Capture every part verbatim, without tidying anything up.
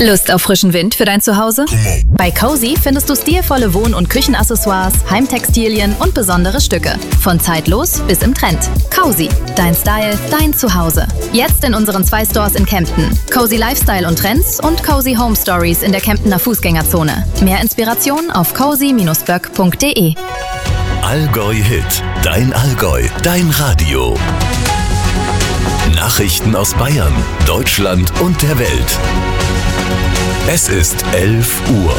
Lust auf frischen Wind für dein Zuhause? Bei Cozy findest du stilvolle Wohn- und Küchenaccessoires, Heimtextilien und besondere Stücke. Von zeitlos bis im Trend. Cozy, dein Style, dein Zuhause. Jetzt in unseren zwei Stores in Kempten. Cozy Lifestyle und Trends und Cozy Home Stories in der Kemptener Fußgängerzone. Mehr Inspiration auf cozy Bindestrich böck Punkt de. Allgäu Hit, dein Allgäu, dein Radio. Nachrichten aus Bayern, Deutschland und der Welt. Es ist elf Uhr.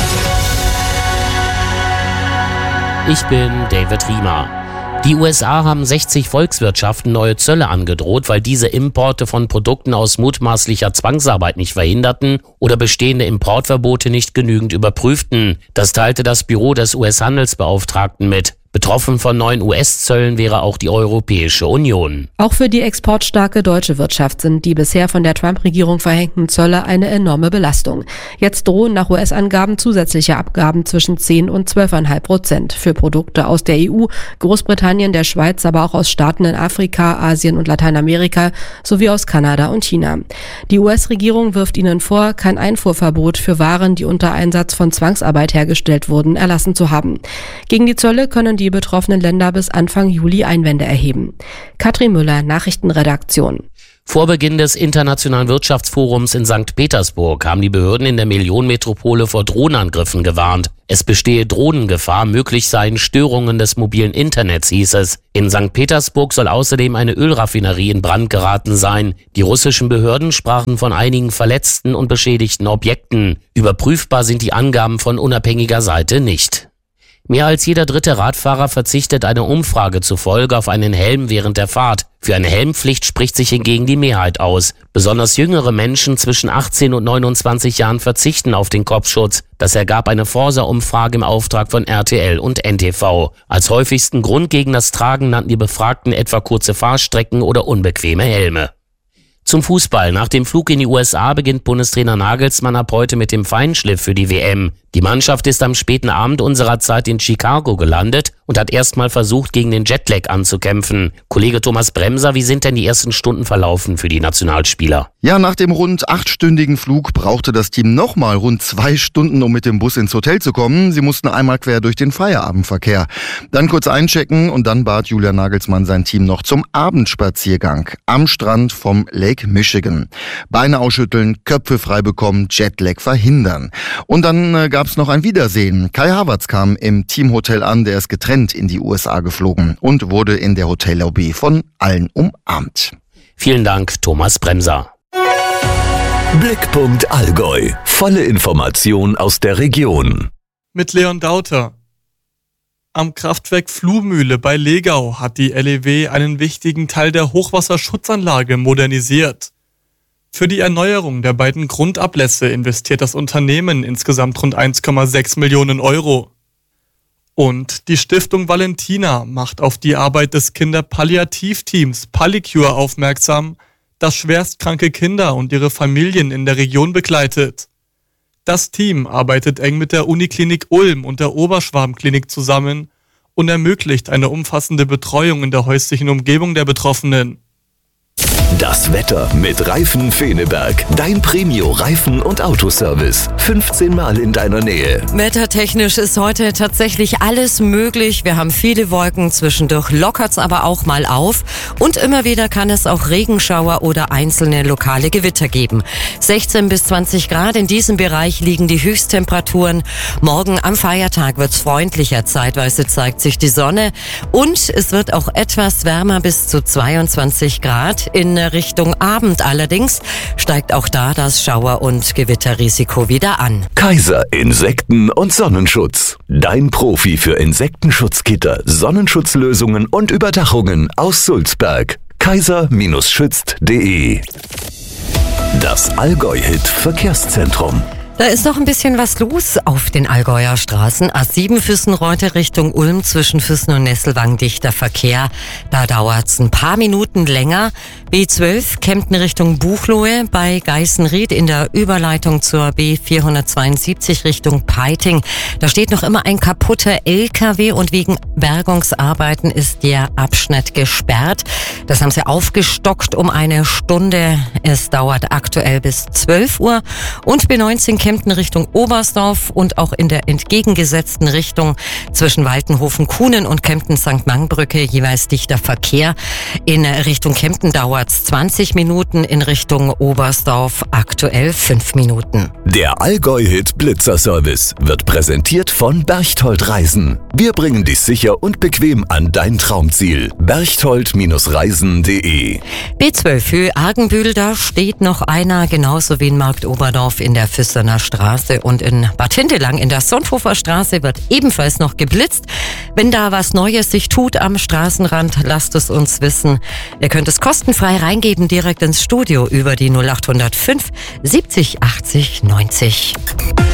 Ich bin David Riemer. Die U S A haben sechzig Volkswirtschaften neue Zölle angedroht, weil diese Importe von Produkten aus mutmaßlicher Zwangsarbeit nicht verhinderten oder bestehende Importverbote nicht genügend überprüften. Das teilte das Büro des U S-Handelsbeauftragten mit. Betroffen von neuen U S-Zöllen wäre auch die Europäische Union. Auch für die exportstarke deutsche Wirtschaft sind die bisher von der Trump-Regierung verhängten Zölle eine enorme Belastung. Jetzt drohen nach U S-Angaben zusätzliche Abgaben zwischen zehn und zwölf Komma fünf Prozent für Produkte aus der E U, Großbritannien, der Schweiz, aber auch aus Staaten in Afrika, Asien und Lateinamerika sowie aus Kanada und China. Die U S-Regierung wirft ihnen vor, kein Einfuhrverbot für Waren, die unter Einsatz von Zwangsarbeit hergestellt wurden, erlassen zu haben. Gegen die Zölle können die betroffenen Länder bis Anfang Juli Einwände erheben. Katrin Müller, Nachrichtenredaktion. Vor Beginn des Internationalen Wirtschaftsforums in Sankt Petersburg haben die Behörden in der Millionenmetropole vor Drohnenangriffen gewarnt. Es bestehe Drohnengefahr, möglich seien Störungen des mobilen Internets, hieß es. In Sankt Petersburg soll außerdem eine Ölraffinerie in Brand geraten sein. Die russischen Behörden sprachen von einigen verletzten und beschädigten Objekten. Überprüfbar sind die Angaben von unabhängiger Seite nicht. Mehr als jeder dritte Radfahrer verzichtet einer Umfrage zufolge auf einen Helm während der Fahrt. Für eine Helmpflicht spricht sich hingegen die Mehrheit aus. Besonders jüngere Menschen zwischen achtzehn und neunundzwanzig Jahren verzichten auf den Kopfschutz. Das ergab eine Forsa-Umfrage im Auftrag von R T L und N T V. Als häufigsten Grund gegen das Tragen nannten die Befragten etwa kurze Fahrstrecken oder unbequeme Helme. Zum Fußball. Nach dem Flug in die U S A beginnt Bundestrainer Nagelsmann ab heute mit dem Feinschliff für die W M. Die Mannschaft ist am späten Abend unserer Zeit in Chicago gelandet und hat erstmal versucht, gegen den Jetlag anzukämpfen. Kollege Thomas Bremser, wie sind denn die ersten Stunden verlaufen für die Nationalspieler? Ja, nach dem rund achtstündigen Flug brauchte das Team nochmal rund zwei Stunden, um mit dem Bus ins Hotel zu kommen. Sie mussten einmal quer durch den Feierabendverkehr. Dann kurz einchecken und dann bat Julian Nagelsmann sein Team noch zum Abendspaziergang am Strand vom Lake Michigan. Beine ausschütteln, Köpfe frei bekommen, Jetlag verhindern. Und dann äh, gab es noch ein Wiedersehen. Kai Havertz kam im Teamhotel an, der ist getrennt in die U S A geflogen und wurde in der Hotellobby von allen umarmt. Vielen Dank, Thomas Bremser. Blickpunkt Allgäu. Volle Information aus der Region. Mit Leon Dauter. Am Kraftwerk Fluhmühle bei Legau hat die L E W einen wichtigen Teil der Hochwasserschutzanlage modernisiert. Für die Erneuerung der beiden Grundablässe investiert das Unternehmen insgesamt rund eins Komma sechs Millionen Euro. Und die Stiftung Valentina macht auf die Arbeit des Kinderpalliativteams Pallicure aufmerksam, das schwerstkranke Kinder und ihre Familien in der Region begleitet. Das Team arbeitet eng mit der Uniklinik Ulm und der Oberschwaben-Klinik zusammen und ermöglicht eine umfassende Betreuung in der häuslichen Umgebung der Betroffenen. Das Wetter mit Reifen Feneberg. Dein Premio-Reifen- und Autoservice. fünfzehn Mal in deiner Nähe. Wettertechnisch ist heute tatsächlich alles möglich. Wir haben viele Wolken, zwischendurch lockert's aber auch mal auf. Und immer wieder kann es auch Regenschauer oder einzelne lokale Gewitter geben. sechzehn bis zwanzig Grad, in diesem Bereich liegen die Höchsttemperaturen. Morgen am Feiertag wird's freundlicher. Zeitweise zeigt sich die Sonne. Und es wird auch etwas wärmer, bis zu zweiundzwanzig Grad. In Richtung Abend allerdings steigt auch da das Schauer- und Gewitterrisiko wieder an. Kaiser Insekten- und Sonnenschutz. Dein Profi für Insektenschutzgitter, Sonnenschutzlösungen und Überdachungen aus Sulzberg. kaiser Bindestrich schützt Punkt de. Das Allgäu-Hit Verkehrszentrum. Da ist noch ein bisschen was los auf den Allgäuer Straßen. A sieben Füssen-Reute Richtung Ulm zwischen Füssen und Nesselwang dichter Verkehr. Da dauert's ein paar Minuten länger. B zwölf Kempten Richtung Buchloe bei Geißenried in der Überleitung zur B vierhundertzweiundsiebzig Richtung Peiting. Da steht noch immer ein kaputter L K W und wegen Bergungsarbeiten ist der Abschnitt gesperrt. Das haben sie aufgestockt um eine Stunde. Es dauert aktuell bis zwölf Uhr. Und B neunzehn Kempten Richtung Oberstdorf und auch in der entgegengesetzten Richtung zwischen Waltenhofen-Kuhnen und Kempten-Sankt Mangbrücke jeweils dichter Verkehr. In Richtung Kempten dauert es zwanzig Minuten, in Richtung Oberstdorf aktuell fünf Minuten. Der Allgäu-Hit Blitzer Service wird präsentiert von Berchtold Reisen. Wir bringen dich sicher und bequem an dein Traumziel. berchtold Reisen punkt de B zwölf Höhe Argenbühl, da steht noch einer, genauso wie in Markt Oberdorf in der Füssener Straße, und in Bad Hindelang in der Sonthofer Straße wird ebenfalls noch geblitzt. Wenn da was Neues sich tut am Straßenrand, lasst es uns wissen. Ihr könnt es kostenfrei reingeben direkt ins Studio über die null acht null fünf siebzig achtzig neunzig.